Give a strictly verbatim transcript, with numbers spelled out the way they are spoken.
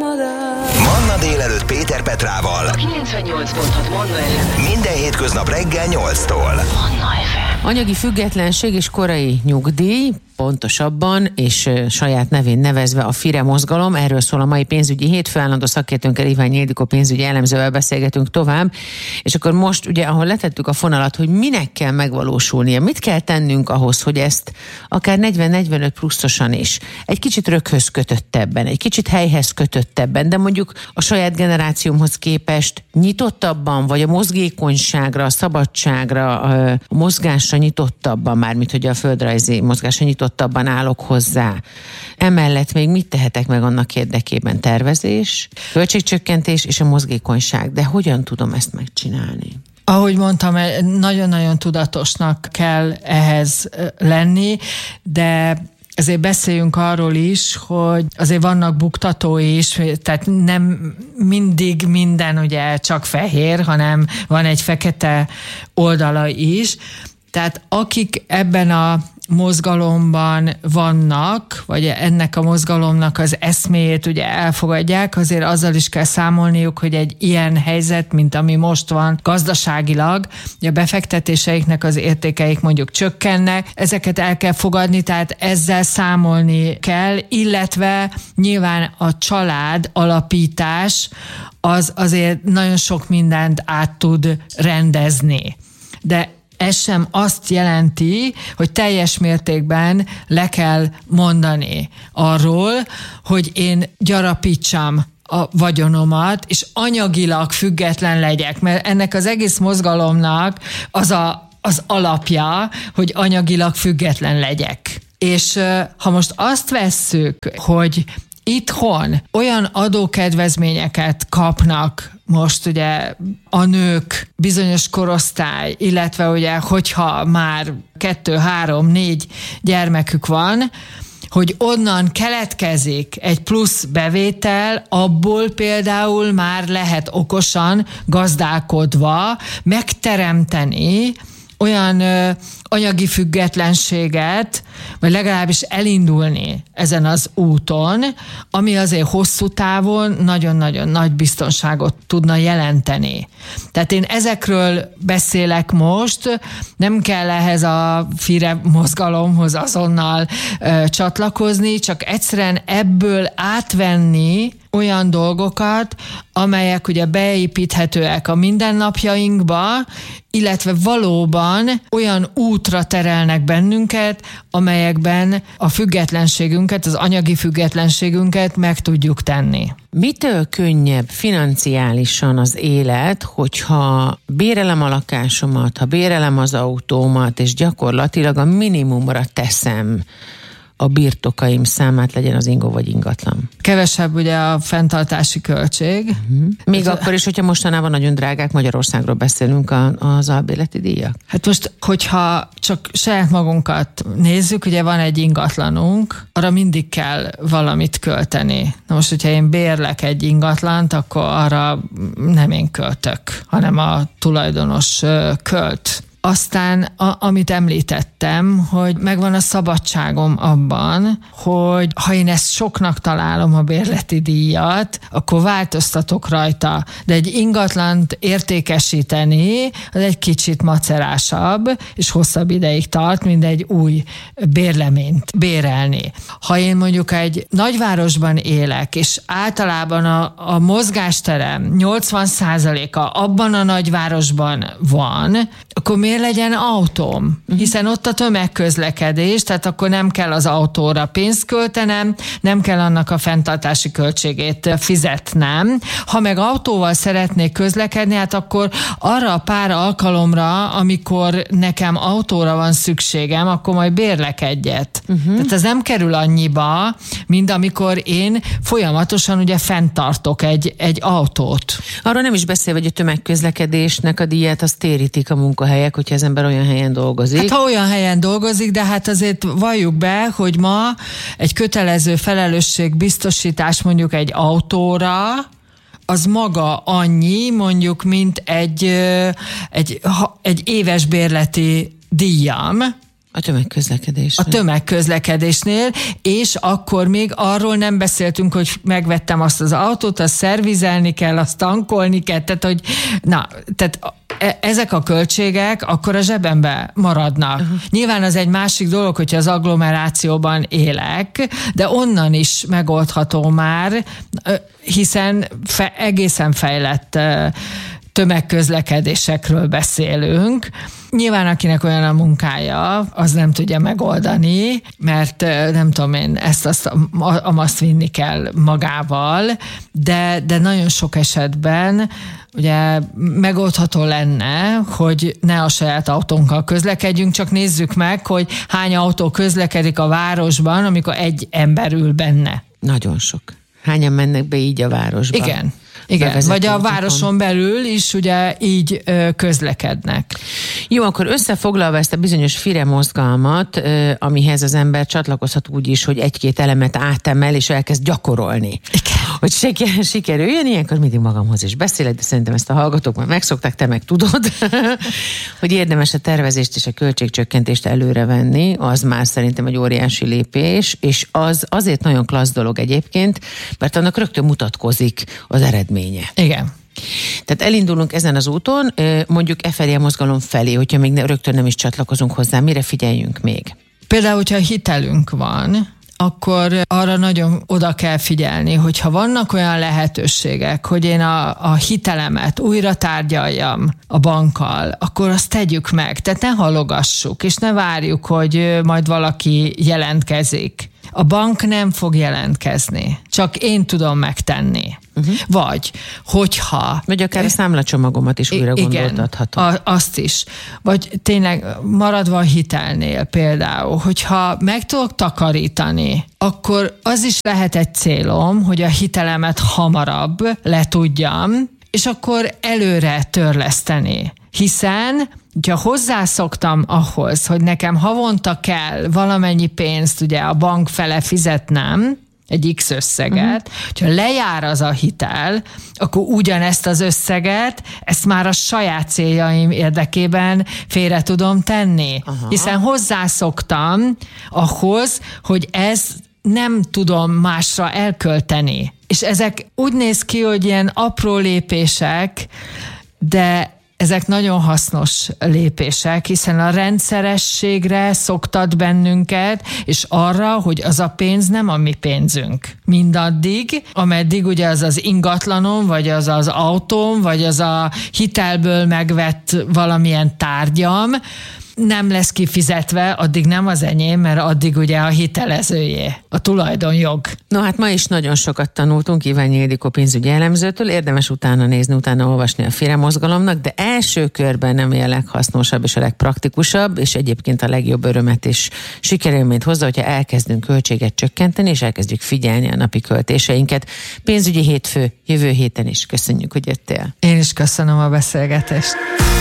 Manna délelőtt Péter Petrával. A kilencvennyolc pont hat Manna ef em. Minden hétköznap reggel nyolctól. Manna ef em. Anyagi függetlenség és korai nyugdíj, pontosabban és saját nevén nevezve a FIRE mozgalom. Erről szól a mai pénzügyi hétfő. Állandó szakértőnkkel, Iványi Ildikó pénzügyi elemzővel beszélgetünk tovább. És akkor most ugye, ahol letettük a fonalat, hogy minek kell megvalósulnia, mit kell tennünk ahhoz, hogy ezt akár negyven-negyvenöt pluszosan is egy kicsit röghöz kötöttebben, egy kicsit helyhez kötöttebben, de mondjuk a saját generációmhoz képest nyitottabban, vagy a mozgékonyságra, a szabadságra, a mozgásra nyitottabban, mármint hogy a földrajzi mozgásra nyitottabban állok hozzá. Emellett még mit tehetek meg annak érdekében? Tervezés, költségcsökkentés és a mozgékonyság. De hogyan tudom ezt megcsinálni? Ahogy mondtam, nagyon-nagyon tudatosnak kell ehhez lenni, de ezért beszéljünk arról is, hogy azért vannak buktatói is, tehát nem mindig minden ugye csak fehér, hanem van egy fekete oldala is. Tehát akik ebben a mozgalomban vannak, vagy ennek a mozgalomnak az eszméjét ugye elfogadják, azért azzal is kell számolniuk, hogy egy ilyen helyzet, mint ami most van gazdaságilag, a befektetéseiknek az értékeik mondjuk csökkennek, ezeket el kell fogadni, tehát ezzel számolni kell, illetve nyilván a család alapítás az azért nagyon sok mindent át tud rendezni. De ez sem azt jelenti, hogy teljes mértékben le kell mondani arról, hogy én gyarapítsam a vagyonomat, és anyagilag független legyek, mert ennek az egész mozgalomnak az a, az alapja, hogy anyagilag független legyek. És ha most azt vesszük, hogy itthon olyan adókedvezményeket kapnak most ugye a nők, bizonyos korosztály, illetve ugye, hogyha már kettő, három, négy gyermekük van, hogy onnan keletkezik egy plusz bevétel, abból például már lehet okosan gazdálkodva megteremteni olyan ö, anyagi függetlenséget, vagy legalábbis elindulni ezen az úton, ami azért hosszú távon nagyon-nagyon nagy biztonságot tudna jelenteni. Tehát én ezekről beszélek most, nem kell ehhez a FIRE mozgalomhoz azonnal ö, csatlakozni, csak egyszerűen ebből átvenni olyan dolgokat, amelyek ugye beépíthetőek a mindennapjainkba, illetve valóban olyan útra terelnek bennünket, amelyekben a függetlenségünket, az anyagi függetlenségünket meg tudjuk tenni. Mitől könnyebb financiálisan az élet, hogyha bérelem a lakásomat, ha bérelem az autómat, és gyakorlatilag a minimumra teszem a birtokaim számát, legyen az ingó vagy ingatlan? Kevesebb ugye a fenntartási költség. Uh-huh. Még hát, akkor is, hogyha mostanában nagyon drágák, Magyarországról beszélünk, a, az albérleti díjak. Hát most, hogyha csak saját magunkat nézzük, ugye van egy ingatlanunk, arra mindig kell valamit költeni. Na most, hogyha én bérlek egy ingatlant, akkor arra nem én költök, hanem a tulajdonos költ. Aztán, a, amit említettem, hogy megvan a szabadságom abban, hogy ha én ezt soknak találom a bérleti díjat, akkor változtatok rajta. De egy ingatlant értékesíteni, az egy kicsit macerásabb, és hosszabb ideig tart, mint egy új bérleményt bérelni. Ha én mondjuk egy nagyvárosban élek, és általában a, a mozgásterem nyolcvan százaléka abban a nagyvárosban van, akkor miért legyen autóm? Hiszen ott a tömegközlekedés, tehát akkor nem kell az autóra pénzt költenem, nem kell annak a fenntartási költségét fizetnem. Ha meg autóval szeretnék közlekedni, hát akkor arra a pár alkalomra, amikor nekem autóra van szükségem, akkor majd bérlek egyet. Uh-huh. Tehát ez nem kerül annyiba, mint amikor én folyamatosan ugye fenntartok egy, egy autót. Arról nem is beszél, hogy a tömegközlekedésnek a díját azt térítik a munkahelyek, hogyha az ember olyan helyen dolgozik. Hát ha olyan helyen dolgozik, de hát azért valljuk be, hogy ma egy kötelező felelősségbiztosítás mondjuk egy autóra, az maga annyi, mondjuk, mint egy, egy, egy éves bérleti díjam, A tömegközlekedésnél. A tömegközlekedésnél, és akkor még arról nem beszéltünk, hogy megvettem azt az autót, azt szervizelni kell, azt tankolni kell, tehát, hogy na, tehát ezek a költségek akkor a zsebembe maradnak. Uh-huh. Nyilván az egy másik dolog, hogyha az agglomerációban élek, de onnan is megoldható már, hiszen fe, egészen fejlett tömegközlekedésekről beszélünk. Nyilván akinek olyan a munkája, az nem tudja megoldani, mert nem tudom én, ezt azt, azt vinni kell magával, de, de nagyon sok esetben ugye megoldható lenne, hogy ne a saját autónkkal közlekedjünk, csak nézzük meg, hogy hány autó közlekedik a városban, amikor egy ember ül benne. Nagyon sok. Hányan mennek be így a városba? Igen. Igen, vagy a városon belül is ugye így ö, közlekednek. Jó, akkor összefoglalva ezt a bizonyos FIRE mozgalmat, ö, amihez az ember csatlakozhat úgy is, hogy egy-két elemet átemel, és elkezd gyakorolni. Igen. Hogy siker, sikerüljön, ilyenkor mindig magamhoz is beszélek, de szerintem ezt a hallgatók már megszokták, te meg tudod, hogy érdemes a tervezést és a költségcsökkentést előrevenni, az már szerintem egy óriási lépés, és az azért nagyon klassz dolog egyébként, mert annak rögtön mutatkozik az eredmény. Igen. Tehát elindulunk ezen az úton, mondjuk e felé a mozgalom felé, hogyha még ne, rögtön nem is csatlakozunk hozzá, mire figyeljünk még? Például, hogyha hitelünk van, akkor arra nagyon oda kell figyelni, hogyha vannak olyan lehetőségek, hogy én a, a hitelemet újra tárgyaljam a bankkal, akkor azt tegyük meg, tehát ne halogassuk, és ne várjuk, hogy majd valaki jelentkezik. A bank nem fog jelentkezni, csak én tudom megtenni. Uh-huh. Vagy, hogyha... Vagy akár a számlacsomagomat is újra gondoltathatom. Igen, azt is. Vagy tényleg maradva a hitelnél például, hogyha meg tudok takarítani, akkor az is lehet egy célom, hogy a hitelemet hamarabb letudjam, és akkor előre törleszteni. Hiszen, hogyha hozzászoktam ahhoz, hogy nekem havonta kell valamennyi pénzt ugye a bank fele fizetnem, egy X összeget, uh-huh. hogyha lejár az a hitel, akkor ugyanezt az összeget, ezt már a saját céljaim érdekében félre tudom tenni. Aha. Hiszen hozzászoktam ahhoz, hogy ez nem tudom másra elkölteni. És ezek úgy néz ki, hogy ilyen apró lépések, de ezek nagyon hasznos lépések, hiszen a rendszerességre szoktat bennünket, és arra, hogy az a pénz nem a mi pénzünk. Mindaddig, ameddig ugye az az ingatlanom, vagy az az autóm, vagy az a hitelből megvett valamilyen tárgyam, nem lesz kifizetve, addig nem az enyém, mert addig ugye a hitelezőjé, a tulajdonjog. No hát ma is nagyon sokat tanultunk Iványi Ildikó pénzügyi elemzőtől, érdemes utána nézni, utána olvasni a FIRE mozgalomnak, de első körben nem a leghasznosabb és a legpraktikusabb, és egyébként a legjobb örömet és sikerélményt hozza, hogyha elkezdünk költséget csökkenteni, és elkezdjük figyelni a napi költéseinket. Pénzügyi hétfő jövő héten is. Köszönjük, hogy jöttél. Én is köszönöm a beszélgetést.